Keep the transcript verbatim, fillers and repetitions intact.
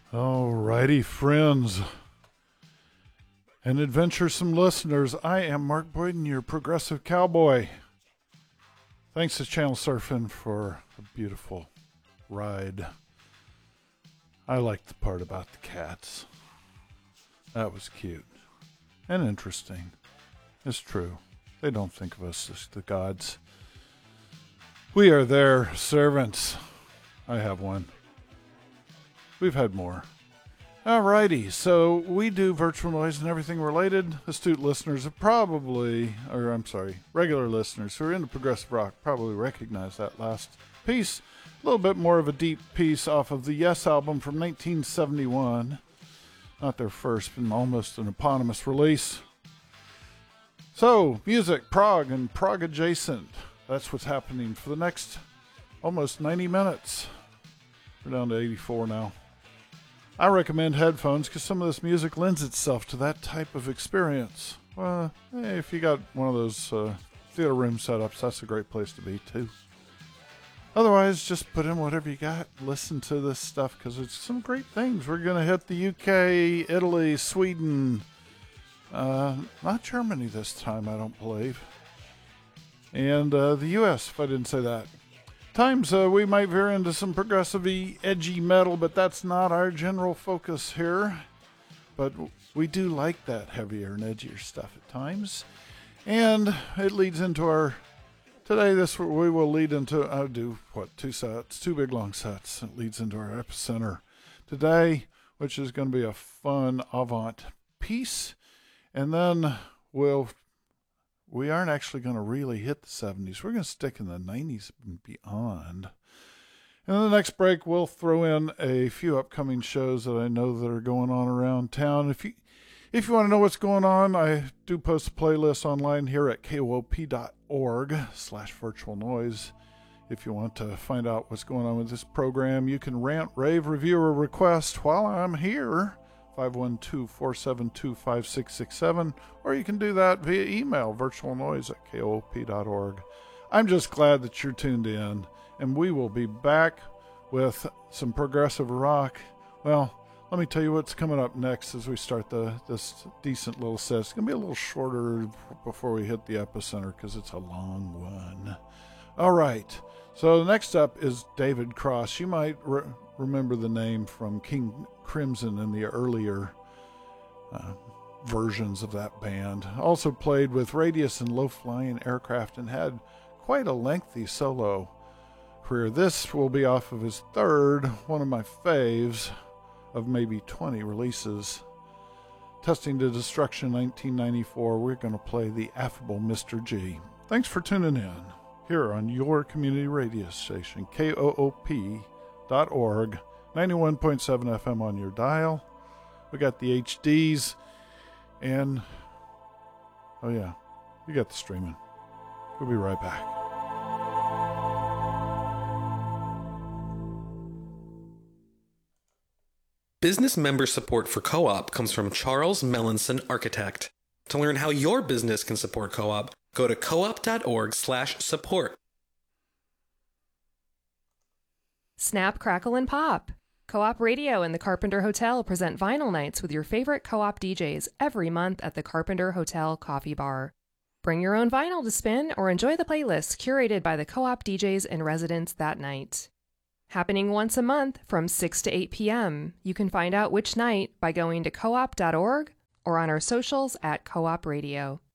Alrighty, friends and adventuresome listeners, I am Mark Boyden, your progressive cowboy. Thanks to Channel Surfing for a beautiful ride. I liked the part about the cats. That was cute and interesting. It's true. They don't think of us as the gods. We are their servants. I have one. We've had more. Alrighty, so we do virtual noise and everything related. Astute listeners have probably, or I'm sorry, regular listeners who are into progressive rock probably recognize that last piece. A little bit more of a deep piece off of the Yes album from nineteen seventy-one. Not their first, but almost an eponymous release. So, music, prog, and prog adjacent. That's what's happening for the next almost ninety minutes. We're down to eighty-four now. I recommend headphones because some of this music lends itself to that type of experience. Well, hey, if you got one of those uh, theater room setups, that's a great place to be too. Otherwise, just put in whatever you got. Listen to this stuff because it's some great things. We're going to hit the U K, Italy, Sweden. Uh, not Germany this time, I don't believe. And uh, the U S, if I didn't say that. Times uh, we might veer into some progressive-y, edgy metal, but that's not our general focus here. But we do like that heavier and edgier stuff at times. And it leads into our... Today, this we will lead into... I'll do, what, two sets? Two big, long sets. It leads into our epicenter today, which is going to be a fun avant piece. And then we'll... We aren't actually going to really hit the seventies. We're going to stick in the nineties and beyond. And in the next break, we'll throw in a few upcoming shows that I know that are going on around town. If you if you want to know what's going on, I do post a playlist online here at koop dot org slash virtual noise. If you want to find out what's going on with this program, you can rant, rave, review, or request while I'm here. five one two, four seven two, five six six seven, or you can do that via email, virtualnoise at koop dot org. I'm just glad that you're tuned in, and we will be back with some progressive rock. Well, let me tell you what's coming up next as we start the this decent little set. It's going to be a little shorter before we hit the epicenter because it's a long one. All right, so next up is David Cross. You might re- remember the name from King Crimson in the earlier uh, versions of that band. Also played with Radius and Low Flying Aircraft and had quite a lengthy solo career. This will be off of his third, one of my faves, of maybe twenty releases. Testing to Destruction nineteen ninety-four, we're going to play the affable Mister G. Thanks for tuning in here on your community radio station, koop dot org. ninety-one point seven F M on your dial. We got the H Ds. And, oh yeah, you got the streaming. We'll be right back. Business member support for Co-op comes from Charles Melanson Architect. To learn how your business can support Co-op, go to koop dot org slash support. Snap, crackle, and pop. Co-op Radio and the Carpenter Hotel present vinyl nights with your favorite Co-op D Js every month at the Carpenter Hotel Coffee Bar. Bring your own vinyl to spin or enjoy the playlists curated by the Co-op D Js in residence that night. Happening once a month from six to eight p.m. You can find out which night by going to koop dot org or on our socials at Co-op Radio.